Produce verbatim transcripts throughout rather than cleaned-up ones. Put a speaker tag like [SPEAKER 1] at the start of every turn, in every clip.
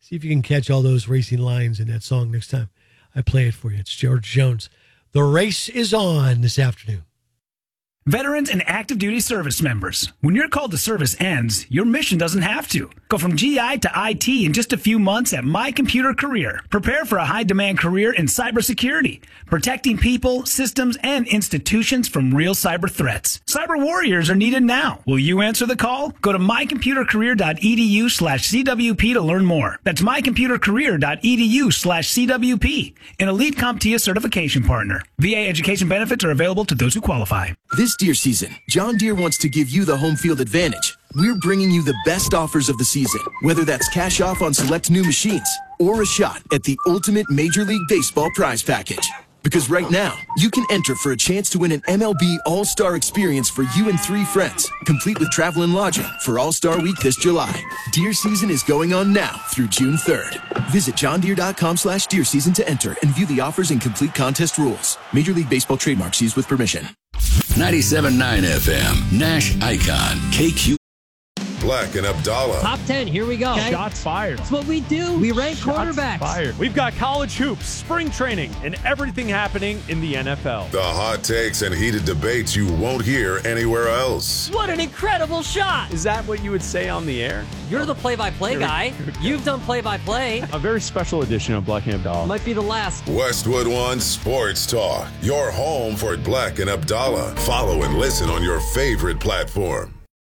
[SPEAKER 1] See if you can catch all those racing lines in that song next time I play it for you. It's George Jones. The race is on this afternoon.
[SPEAKER 2] Veterans and active duty service members, when your call to service ends, your mission doesn't have to. Go from G I to I T in just a few months at My Computer Career. Prepare for a high-demand career in cybersecurity, protecting people, systems, and institutions from real cyber threats. Cyber warriors are needed now. Will you answer the call? Go to mycomputercareer.edu slash CWP to learn more. That's mycomputercareer.edu slash CWP, an Elite CompTIA certification partner. V A education benefits are available to those who qualify.
[SPEAKER 3] This deer season, John Deere wants to give you the home field advantage. We're bringing you the best offers of the season, whether that's cash off on select new machines or a shot at the ultimate Major League Baseball prize package. Because right now, you can enter for a chance to win an M L B All-Star experience for you and three friends, complete with travel and lodging for All-Star Week this July. Deer season is going on now through June third. Visit johndeere.com slash deer season to enter and view the offers and complete contest rules. Major League Baseball trademarks used with permission.
[SPEAKER 4] ninety-seven point nine F M, Nash Icon, K Q.
[SPEAKER 5] Black and Abdallah.
[SPEAKER 6] Top ten, here we go. Okay.
[SPEAKER 7] Shots fired.
[SPEAKER 6] That's what we do. We rank
[SPEAKER 7] Shots
[SPEAKER 6] quarterbacks.
[SPEAKER 7] Fired. We've got college hoops, spring training, and everything happening in the N F L.
[SPEAKER 5] The hot takes and heated debates you won't hear anywhere else.
[SPEAKER 6] What an incredible shot.
[SPEAKER 7] Is that what you would say on the air?
[SPEAKER 6] You're the play-by-play guy. You've done play-by-play.
[SPEAKER 7] A very special edition of Black and Abdallah.
[SPEAKER 6] Might be the last.
[SPEAKER 5] Westwood One Sports Talk. Your home for Black and Abdallah. Follow and listen on your favorite platform.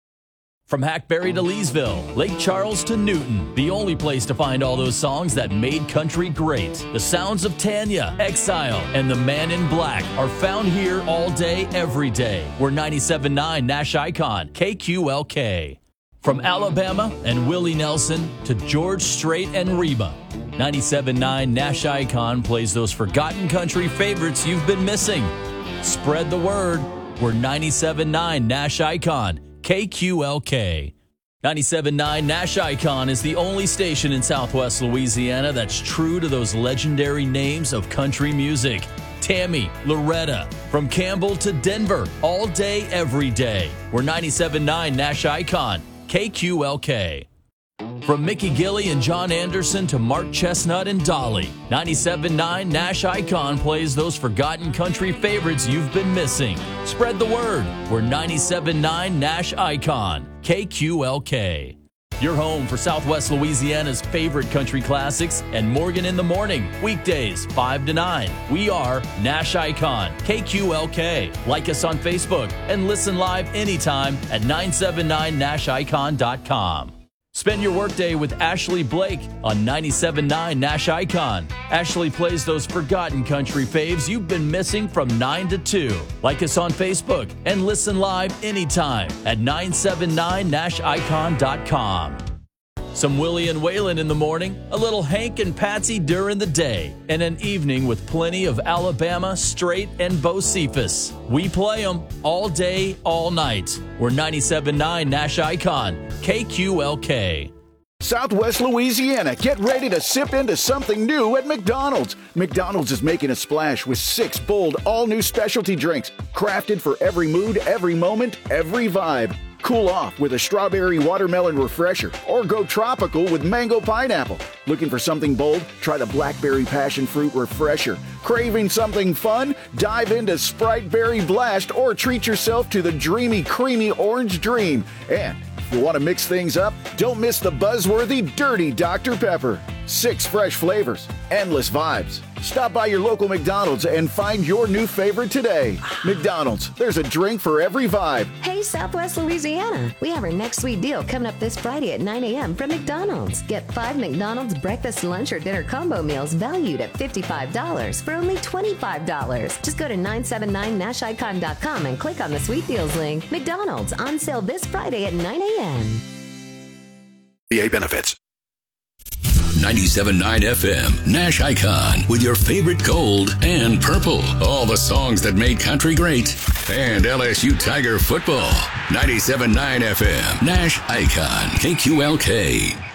[SPEAKER 8] From Hackberry to Leesville, Lake Charles to Newton, the only place to find all those songs that made country great. The sounds of Tanya, Exile, and The Man in Black are found here all day, every day. We're ninety-seven point nine Nash Icon, K Q L K. From Alabama and Willie Nelson to George Strait and Reba, ninety-seven point nine Nash Icon plays those forgotten country favorites you've been missing. Spread the word. We're ninety-seven point nine Nash Icon, K Q L K. ninety-seven point nine Nash Icon is the only station in Southwest Louisiana that's true to those legendary names of country music. Tammy, Loretta, from Campbell to Denver, all day, every day. We're ninety-seven point nine Nash Icon, K Q L K. From Mickey Gilley and John Anderson to Mark Chestnut and Dolly, ninety-seven point nine Nash Icon plays those forgotten country favorites you've been missing. Spread the word. We're ninety-seven point nine Nash Icon, K Q L K. Your home for Southwest Louisiana's favorite country classics and Morgan in the Morning, weekdays five to nine. We are Nash Icon, K Q L K. Like us on Facebook and listen live anytime at nine seven nine nash icon dot com. Spend your workday with Ashley Blake on ninety-seven point nine Nash Icon. Ashley plays those forgotten country faves you've been missing from nine to two. Like us on Facebook and listen live anytime at nine seven nine nash icon dot com. Some Willie and Waylon in the morning, a little Hank and Patsy during the day, and an evening with plenty of Alabama, Strait, and Bo Cephas. We play them all day, all night. We're ninety-seven point nine Nash Icon, K Q L K.
[SPEAKER 9] Southwest Louisiana, get ready to sip into something new at McDonald's. McDonald's is making a splash with six bold, all-new specialty drinks, crafted for every mood, every moment, every vibe. Cool off with a strawberry watermelon refresher or go tropical with mango pineapple. Looking for something bold? Try the blackberry passion fruit refresher. Craving something fun? Dive into Sprite Berry Blast or treat yourself to the dreamy, creamy orange dream. And if you want to mix things up, don't miss the buzzworthy Dirty Doctor Pepper. Six fresh flavors, endless vibes. Stop by your local McDonald's and find your new favorite today. McDonald's, there's a drink for every vibe.
[SPEAKER 10] Hey, Southwest Louisiana. We have our next sweet deal coming up this Friday at nine a.m. from McDonald's. Get five McDonald's breakfast, lunch, or dinner combo meals valued at fifty-five dollars for only twenty-five dollars. Just go to nine seven nine nash icon dot com and click on the sweet deals link. McDonald's, on sale this Friday at nine a.m.
[SPEAKER 4] V A benefits. ninety-seven point nine F M, Nash Icon, with your favorite gold and purple. All the songs that made country great. And L S U Tiger football. ninety-seven point nine F M, Nash Icon, K Q L K.